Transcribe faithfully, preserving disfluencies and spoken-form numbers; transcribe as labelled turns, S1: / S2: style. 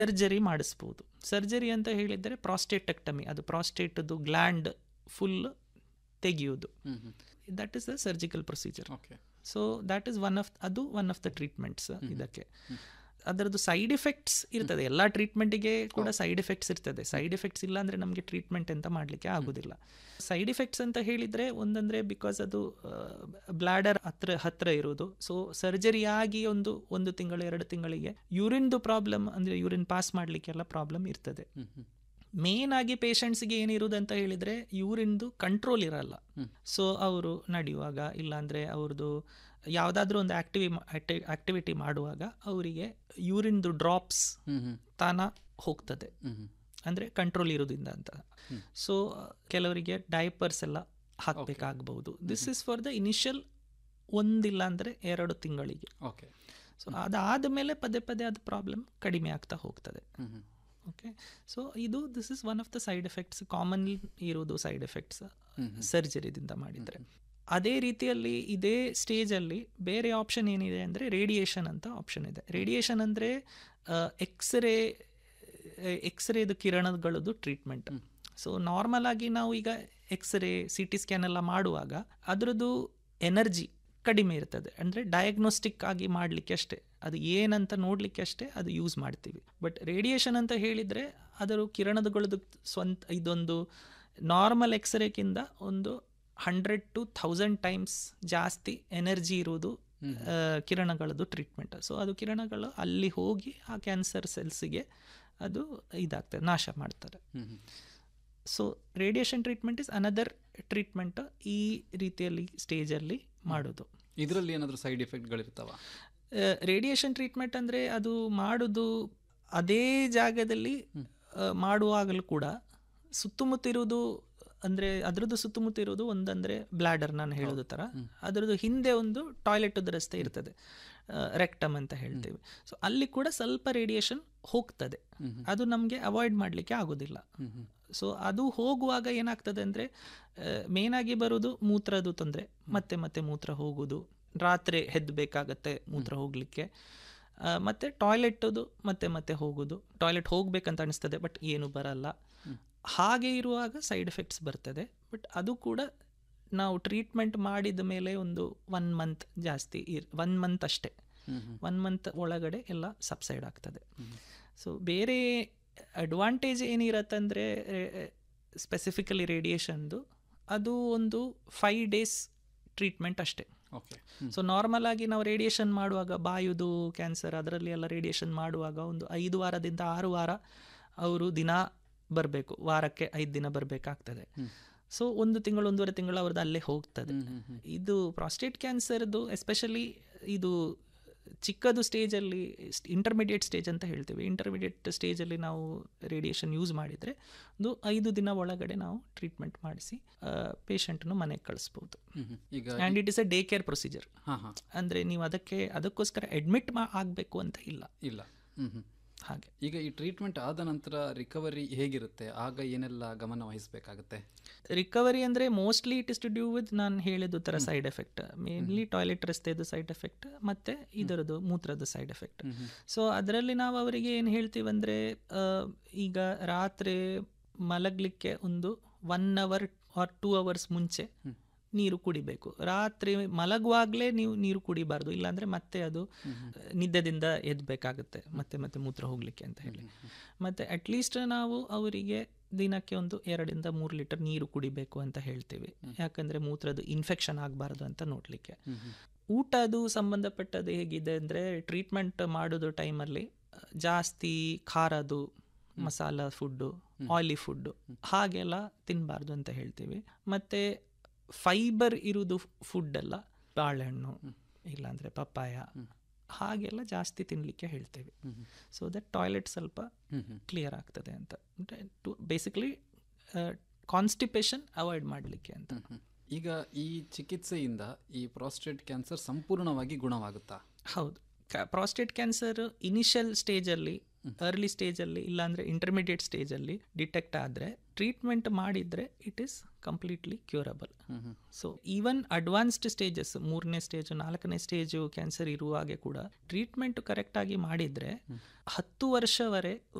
S1: Surgery ಮಾಡಿಸ್ಬೋದು. Surgery ಅಂತ ಹೇಳಿದರೆ ಪ್ರಾಸ್ಟೇಟೆಕ್ಟಮಿ, ಅದು ಪ್ರಾಸ್ಟೇಟ್ದು ಗ್ಲ್ಯಾಂಡ್ ಫುಲ್ ತೆಗೆಯುವುದು. That is a surgical procedure. So that is one of ಅದು ಒನ್ ಆಫ್ ದ ಟ್ರೀಟ್ಮೆಂಟ್ಸ್. ಇದಕ್ಕೆ ಅದರದ್ದು ಸೈಡ್ ಎಫೆಕ್ಟ್ಸ್ ಇರ್ತದೆ. ಎಲ್ಲ ಟ್ರೀಟ್ಮೆಂಟಿಗೆ ಕೂಡ ಸೈಡ್ ಎಫೆಕ್ಟ್ಸ್ ಇರ್ತದೆ. ಸೈಡ್ ಎಫೆಕ್ಟ್ಸ್ ಇಲ್ಲ ಅಂದರೆ ನಮಗೆ ಟ್ರೀಟ್ಮೆಂಟ್ ಅಂತ ಮಾಡಲಿಕ್ಕೆ ಆಗೋದಿಲ್ಲ. ಸೈಡ್ ಎಫೆಕ್ಟ್ಸ್ ಅಂತ ಹೇಳಿದರೆ ಒಂದಂದರೆ ಬಿಕಾಸ್ ಅದು ಬ್ಲಾಡರ್ ಹತ್ರ ಹತ್ರ ಇರೋದು. ಸೊ ಸರ್ಜರಿ ಆಗಿ ಒಂದು ಒಂದು ತಿಂಗಳು ಎರಡು ತಿಂಗಳಿಗೆ ಯೂರಿನ್ದು ಪ್ರಾಬ್ಲಮ್ ಅಂದರೆ ಯೂರಿನ್ ಪಾಸ್ ಮಾಡಲಿಕ್ಕೆಲ್ಲ ಪ್ರಾಬ್ಲಮ್ ಇರ್ತದೆ. ಮೇನ್ ಆಗಿ ಪೇಷಂಟ್ಸ್ಗೆ ಏನಿರುವುದು ಅಂತ ಹೇಳಿದರೆ ಯೂರಿನ್ದು ಕಂಟ್ರೋಲ್ ಇರಲ್ಲ. ಸೊ ಅವರು ನಡೆಯುವಾಗ ಇಲ್ಲಾಂದರೆ ಅವ್ರದ್ದು ಯಾವುದಾದ್ರೂ ಒಂದು ಆಕ್ಟಿವಿ ಆಕ್ಟಿವಿಟಿ ಮಾಡುವಾಗ ಅವರಿಗೆ ಯೂರಿನ್ದು ಡ್ರಾಪ್ಸ್ ತಾನ ಹೋಗ್ತದೆ, ಅಂದರೆ ಕಂಟ್ರೋಲ್ ಇರೋದ್ರಿಂದ ಅಂತ. ಸೊ ಕೆಲವರಿಗೆ ಡೈಪರ್ಸ್ ಎಲ್ಲ ಹಾಕಬೇಕಾಗಬಹುದು. This is for the initial ಒಂದಿಲ್ಲ ಅಂದರೆ ಎರಡು ತಿಂಗಳಿಗೆ. ಸೊ ಅದಾದ ಮೇಲೆ ಪದೇ ಪದೇ ಅದು ಪ್ರಾಬ್ಲಮ್ ಕಡಿಮೆ ಆಗ್ತಾ ಹೋಗ್ತದೆ. ಓಕೆ, ಸೊ ಇದು this is one of the side effects, commonly ಇರೋದು ಸೈಡ್ ಎಫೆಕ್ಟ್ಸ್ ಸರ್ಜರಿದಿಂದ ಮಾಡಿದರೆ. ಅದೇ ರೀತಿಯಲ್ಲಿ ಇದೇ ಸ್ಟೇಜಲ್ಲಿ ಬೇರೆ ಆಪ್ಷನ್ ಏನಿದೆ ಅಂದರೆ ರೇಡಿಯೇಷನ್ ಅಂತ ಆಪ್ಷನ್ ಇದೆ. ರೇಡಿಯೇಷನ್ ಅಂದರೆ ಎಕ್ಸ್ರೇ ಎಕ್ಸ್ರೇದು ಕಿರಣಗಳದ್ದು ಟ್ರೀಟ್ಮೆಂಟ್. ಸೊ ನಾರ್ಮಲ್ ಆಗಿ ನಾವು ಈಗ ಎಕ್ಸ್ರೇ ಸಿ ಟಿ ಸ್ಕ್ಯಾನ್ ಎಲ್ಲ ಮಾಡುವಾಗ ಅದರದ್ದು ಎನರ್ಜಿ ಕಡಿಮೆ ಇರ್ತದೆ, ಅಂದರೆ ಡಯಾಗ್ನೋಸ್ಟಿಕ್ ಆಗಿ ಮಾಡಲಿಕ್ಕೆ ಅಷ್ಟೇ, ಅದು ಏನಂತ ನೋಡಲಿಕ್ಕೆ ಅಷ್ಟೇ ಅದು ಯೂಸ್ ಮಾಡ್ತೀವಿ. ಬಟ್ ರೇಡಿಯೇಷನ್ ಅಂತ ಹೇಳಿದರೆ ಅದರ ಕಿರಣಗಳದ್ದು ಸ್ವಂತ ಇದೊಂದು ನಾರ್ಮಲ್ ಎಕ್ಸ್ರೇಕ್ಕಿಂತ ಒಂದು ಹಂಡ್ರೆಡ್ ಟು ಥೌಸಂಡ್ ಟೈಮ್ಸ್ ಜಾಸ್ತಿ ಎನರ್ಜಿ ಇರುವುದು ಕಿರಣಗಳದ್ದು ಟ್ರೀಟ್ಮೆಂಟ್. ಸೊ ಅದು ಕಿರಣಗಳು ಅಲ್ಲಿ ಹೋಗಿ ಆ ಕ್ಯಾನ್ಸರ್ ಸೆಲ್ಸಿಗೆ ಅದು ಇದಾಗ್ತದೆ, ನಾಶ ಮಾಡ್ತಾರೆ. So radiation treatment is another treatment ಈ ರೀತಿಯಲ್ಲಿ ಸ್ಟೇಜಲ್ಲಿ ಮಾಡೋದು.
S2: ಇದರಲ್ಲಿ ಏನಾದರೂ ಸೈಡ್ ಎಫೆಕ್ಟ್ಗಳಿರ್ತಾವ?
S1: ರೇಡಿಯೇಷನ್ ಟ್ರೀಟ್ಮೆಂಟ್ ಅಂದರೆ ಅದು ಮಾಡೋದು ಅದೇ ಜಾಗದಲ್ಲಿ ಮಾಡುವಾಗಲೂ ಕೂಡ ಸುತ್ತಮುತ್ತ ಇರೋದು, ಅಂದರೆ ಅದರದ್ದು ಸುತ್ತಮುತ್ತ ಇರೋದು ಒಂದಂದರೆ ಬ್ಲಾಡರ್, ನಾನು ಹೇಳೋದು ಥರ ಅದರದ್ದು ಹಿಂದೆ ಒಂದು ಟಾಯ್ಲೆಟದ ರಸ್ತೆ ಇರ್ತದೆ, ರೆಕ್ಟಮ್ ಅಂತ ಹೇಳ್ತೀವಿ. ಸೊ ಅಲ್ಲಿ ಕೂಡ ಸ್ವಲ್ಪ ರೇಡಿಯೇಷನ್ ಹೋಗ್ತದೆ, ಅದು ನಮಗೆ ಅವಾಯ್ಡ್ ಮಾಡಲಿಕ್ಕೆ ಆಗೋದಿಲ್ಲ. ಸೊ ಅದು ಹೋಗುವಾಗ ಏನಾಗ್ತದೆ ಅಂದರೆ ಮೇನಾಗಿ ಬರೋದು ಮೂತ್ರದ ತೊಂದರೆ, ಮತ್ತೆ ಮತ್ತೆ ಮೂತ್ರ ಹೋಗೋದು, ರಾತ್ರಿ ಹೆದ್ದಬೇಕಾಗತ್ತೆ ಮೂತ್ರ ಹೋಗಲಿಕ್ಕೆ, ಮತ್ತು ಟಾಯ್ಲೆಟದು ಮತ್ತೆ ಮತ್ತೆ ಹೋಗೋದು, ಟಾಯ್ಲೆಟ್ ಹೋಗ್ಬೇಕಂತ ಅನಿಸ್ತದೆ ಬಟ್ ಏನು ಬರಲ್ಲ. ಹಾಗೆ ಇರುವಾಗ ಸೈಡ್ ಎಫೆಕ್ಟ್ಸ್ ಬರ್ತದೆ. ಬಟ್ ಅದು ಕೂಡ ನಾವು ಟ್ರೀಟ್ಮೆಂಟ್ ಮಾಡಿದ ಮೇಲೆ ಒಂದು ಒನ್ ಮಂತ್ ಜಾಸ್ತಿ ಇರ್ ಒನ್ ಮಂತ್ ಅಷ್ಟೇ, ಒನ್ ಮಂತ್ ಒಳಗಡೆ ಎಲ್ಲ ಸಬ್ಸೈಡ್ ಆಗ್ತದೆ. ಸೊ ಬೇರೆ ಅಡ್ವಾಂಟೇಜ್ ಏನಿರತ್ತೆ ಅಂದರೆ ಸ್ಪೆಸಿಫಿಕಲಿ ರೇಡಿಯೇಷನ್ದು ಅದು ಒಂದು ಫೈವ್ ಡೇಸ್ ಟ್ರೀಟ್ಮೆಂಟ್ ಅಷ್ಟೇ. ಸೊ ನಾರ್ಮಲ್ ಆಗಿ ನಾವು ರೇಡಿಯೇಷನ್ ಮಾಡುವಾಗ ಬಾಯುದು ಕ್ಯಾನ್ಸರ್ ಅದರಲ್ಲಿ ಎಲ್ಲ ರೇಡಿಯೇಷನ್ ಮಾಡುವಾಗ ಒಂದು ಐದು ವಾರದಿಂದ ಆರು ವಾರ ಅವರು ದಿನ ಬರಬೇಕು, ವಾರಕ್ಕೆ ಐದು ದಿನ ಬರಬೇಕಾಗ್ತದೆ. ಸೊ ಒಂದು ತಿಂಗಳು ಒಂದೂವರೆ ತಿಂಗಳು ಅವ್ರದ್ದು ಅಲ್ಲೇ ಹೋಗ್ತದೆ. ಇದು ಪ್ರಾಸ್ಟೇಟ್ ಕ್ಯಾನ್ಸರ್ದು ಎಸ್ಪೆಷಲಿ ಇದು ಚಿಕ್ಕದು ಸ್ಟೇಜಲ್ಲಿ ಇಂಟರ್ಮಿಡಿಯೇಟ್ ಸ್ಟೇಜ್ ಅಂತ ಹೇಳ್ತೀವಿ. ಇಂಟರ್ಮಿಡಿಯೇಟ್ ಸ್ಟೇಜಲ್ಲಿ ನಾವು ರೇಡಿಯೇಷನ್ ಯೂಸ್ ಮಾಡಿದರೆ ಒಂದು ಐದು ದಿನ ಒಳಗಡೆ ನಾವು ಟ್ರೀಟ್ಮೆಂಟ್ ಮಾಡಿಸಿ ಪೇಷಂಟನ್ನು ಮನೆಗೆ ಕಳಿಸ್ಬೋದು. And it is a day care procedure. ಅಂದರೆ ನೀವು ಅದಕ್ಕೆ ಅದಕ್ಕೋಸ್ಕರ ಅಡ್ಮಿಟ್ ಮಾ ಆಗಬೇಕು ಅಂತ ಇಲ್ಲ
S2: ಇಲ್ಲ
S1: ಹಾಗೆ.
S2: ಈಗ ಈ ಟ್ರೀಟ್ಮೆಂಟ್ ಆದ ನಂತರ ರಿಕವರಿ ಹೇಗಿರುತ್ತೆ? ಆಗ ಏನೆಲ್ಲ ಗಮನ ವಹಿಸಬೇಕಾಗುತ್ತೆ?
S1: ರಿಕವರಿ ಅಂದರೆ mostly it is to due with ನಾನು ಹೇಳಿದ ಥರ side effect, mainly toilet ರಸ್ತೆದು side effect ಮತ್ತು ಇದರದ್ದು ಮೂತ್ರದ ಸೈಡ್ ಎಫೆಕ್ಟ್. ಸೊ ಅದರಲ್ಲಿ ನಾವು ಅವರಿಗೆ ಏನು ಹೇಳ್ತೀವಿ ಅಂದರೆ ಈಗ ರಾತ್ರಿ ಮಲಗಲಿಕ್ಕೆ ಒಂದು one hour R two hours ಮುಂಚೆ ನೀರು ಕುಡಿಬೇಕು. ರಾತ್ರಿ ಮಲಗುವಾಗಲೇ ನೀವು ನೀರು ಕುಡಿಬಾರ್ದು, ಇಲ್ಲಾಂದರೆ ಮತ್ತೆ ಅದು ನಿದ್ದೆದಿಂದ ಎದ್ದಬೇಕಾಗುತ್ತೆ ಮತ್ತೆ ಮತ್ತೆ ಮೂತ್ರ ಹೋಗಲಿಕ್ಕೆ ಅಂತ ಹೇಳಿ. ಮತ್ತು ಅಟ್ಲೀಸ್ಟ್ ನಾವು ಅವರಿಗೆ ದಿನಕ್ಕೆ ಒಂದು ಎರಡರಿಂದ ಮೂರು ಲೀಟರ್ ನೀರು ಕುಡಿಬೇಕು ಅಂತ ಹೇಳ್ತೀವಿ, ಯಾಕಂದರೆ ಮೂತ್ರದ ಇನ್ಫೆಕ್ಷನ್ ಆಗಬಾರ್ದು ಅಂತ ನೋಡಲಿಕ್ಕೆ. ಊಟದು ಸಂಬಂಧಪಟ್ಟದ್ದು ಹೇಗಿದೆ ಅಂದರೆ ಟ್ರೀಟ್ಮೆಂಟ್ ಮಾಡೋದು ಟೈಮಲ್ಲಿ ಜಾಸ್ತಿ ಖಾರದು, ಮಸಾಲ ಫುಡ್ಡು, ಆಯಿಲಿ ಫುಡ್ಡು ಹಾಗೆಲ್ಲ ತಿನ್ನಬಾರ್ದು ಅಂತ ಹೇಳ್ತೀವಿ. ಮತ್ತು ಫೈಬರ್ ಇರೋದು ಫುಡ್ಡೆಲ್ಲ ಬಾಳೆಹಣ್ಣು ಇಲ್ಲಾಂದರೆ ಪಪ್ಪಾಯ ಹಾಗೆಲ್ಲ ಜಾಸ್ತಿ ತಿನ್ನಲಿಕ್ಕೆ ಹೇಳ್ತೇವೆ. ಸೊ ದಟ್ ಟಾಯ್ಲೆಟ್ ಸ್ವಲ್ಪ ಕ್ಲಿಯರ್ ಆಗ್ತದೆ ಅಂತ, ಟು ಬೇಸಿಕಲಿ ಕಾನ್ಸ್ಟಿಪೇಷನ್ ಅವಾಯ್ಡ್ ಮಾಡಲಿಕ್ಕೆ ಅಂತ.
S2: ಈಗ ಈ ಚಿಕಿತ್ಸೆಯಿಂದ ಈ ಪ್ರಾಸ್ಟೇಟ್ ಕ್ಯಾನ್ಸರ್ ಸಂಪೂರ್ಣವಾಗಿ ಗುಣವಾಗುತ್ತಾ?
S1: ಹೌದು, ಪ್ರಾಸ್ಟೇಟ್ ಕ್ಯಾನ್ಸರ್ ಇನಿಷಿಯಲ್ ಸ್ಟೇಜಲ್ಲಿ ಅರ್ಲಿ ಸ್ಟೇಜಲ್ಲಿ ಇಲ್ಲಾಂದರೆ ಇಂಟರ್ಮೀಡಿಯೇಟ್ ಸ್ಟೇಜಲ್ಲಿ ಡಿಟೆಕ್ಟ್ ಆದರೆ ಟ್ರೀಟ್ಮೆಂಟ್ ಮಾಡಿದರೆ it is completely curable. So even advanced stages, ಮೂರನೇ ಸ್ಟೇಜು ನಾಲ್ಕನೇ ಸ್ಟೇಜು ಕ್ಯಾನ್ಸರ್ ಇರುವಾಗೆ ಕೂಡ ಟ್ರೀಟ್ಮೆಂಟ್ ಕರೆಕ್ಟಾಗಿ ಮಾಡಿದರೆ ಹತ್ತು ವರ್ಷವರೆ